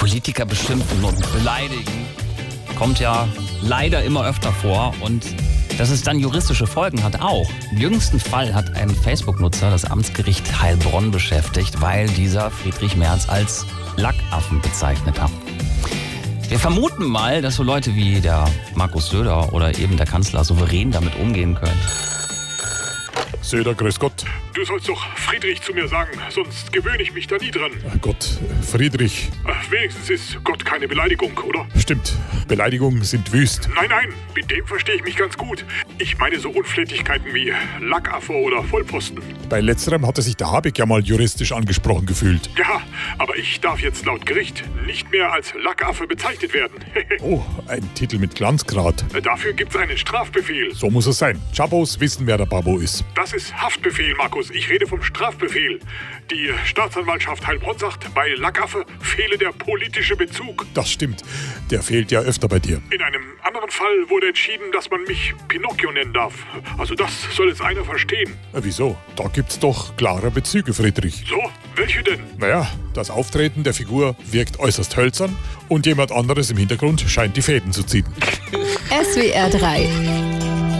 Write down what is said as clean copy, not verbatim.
Politiker beschimpfen und beleidigen kommt ja leider immer öfter vor und dass es dann juristische Folgen hat auch. Im jüngsten Fall hat ein Facebook-Nutzer das Amtsgericht Heilbronn beschäftigt, weil dieser Friedrich Merz als Lackaffen bezeichnet hat. Wir vermuten mal, dass so Leute wie der Markus Söder oder eben der Kanzler souverän damit umgehen können. Söder, grüß Gott. Du sollst doch Friedrich zu mir sagen, sonst gewöhne ich mich da nie dran. Gott, Friedrich. Wenigstens ist Gott keine Beleidigung, oder? Stimmt, Beleidigungen sind wüst. Nein, mit dem verstehe ich mich ganz gut. Ich meine so Unflätigkeiten wie Lackaffe oder Vollposten. Bei letzterem hatte sich der Habeck ja mal juristisch angesprochen gefühlt. Ja, aber ich darf jetzt laut Gericht nicht mehr als Lackaffe bezeichnet werden. Oh, ein Titel mit Glanzgrad. Dafür gibt's einen Strafbefehl. So muss es sein. Chabos wissen, wer der Babo ist. Das ist Haftbefehl, Markus. Ich rede vom Strafbefehl. Die Staatsanwaltschaft Heilbronn sagt, bei Lackaffe fehle der politische Bezug. Das stimmt. Der fehlt ja öfter bei dir. In einem anderen Fall wurde entschieden, dass man mich Pinocchio nennen darf. Also das soll jetzt einer verstehen. Wieso? Da gibt's doch klare Bezüge, Friedrich. So? Welche denn? Naja, das Auftreten der Figur wirkt äußerst hölzern und jemand anderes im Hintergrund scheint die Fäden zu ziehen. SWR 3